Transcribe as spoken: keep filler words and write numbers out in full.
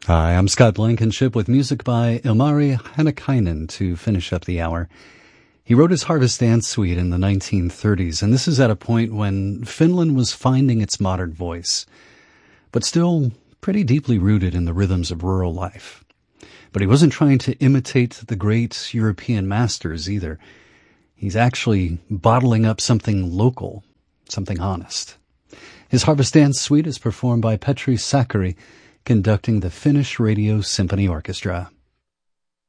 Hi, I'm Scott Blankenship with music by Ilmari Hannakainen to finish up the hour. He wrote his Harvest Dance Suite in the nineteen thirties, and this is at a point when Finland was finding its modern voice, but still pretty deeply rooted in the rhythms of rural life. But he wasn't trying to imitate the great European masters either. He's actually bottling up something local, something honest. His Harvest Dance Suite is performed by Petri Sakari, conducting the Finnish Radio Symphony Orchestra.